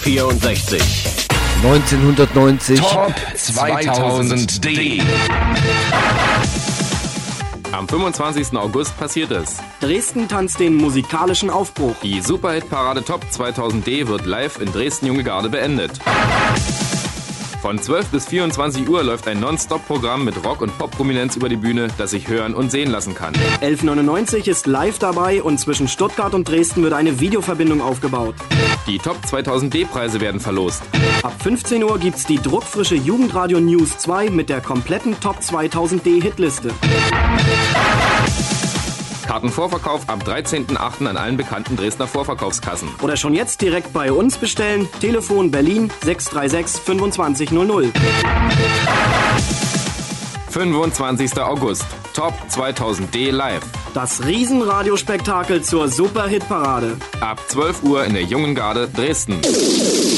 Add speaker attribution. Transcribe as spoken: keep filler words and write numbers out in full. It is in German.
Speaker 1: vierundsechzig.
Speaker 2: neunzehnhundertneunzig.
Speaker 3: Top zweitausend D.
Speaker 4: Am fünfundzwanzigsten August passiert es.
Speaker 5: Dresden tanzt den musikalischen Aufbruch.
Speaker 4: Die Superhit-Parade Top zweitausend D wird live in Dresden-Junge Garde beendet. Von zwölf bis vierundzwanzig Uhr läuft ein Non-Stop-Programm mit Rock- und Pop-Prominenz über die Bühne, das sich hören und sehen lassen kann.
Speaker 5: elf neunundneunzig ist live dabei und zwischen Stuttgart und Dresden wird eine Videoverbindung aufgebaut.
Speaker 4: Die Top zweitausend D-Preise werden verlost.
Speaker 5: Ab fünfzehn Uhr gibt's die druckfrische Jugendradio News zwei mit der kompletten Top zweitausend D-Hitliste.
Speaker 4: Kartenvorverkauf am dreizehnten achten an allen bekannten Dresdner Vorverkaufskassen.
Speaker 5: Oder schon jetzt direkt bei uns bestellen. Telefon Berlin sechs drei sechs fünfundzwanzig null null.
Speaker 4: fünfundzwanzigster August. Top zweitausend D live.
Speaker 5: Das Riesenradiospektakel zur Superhit-Parade.
Speaker 4: Ab zwölf Uhr in der Jungen Garde Dresden.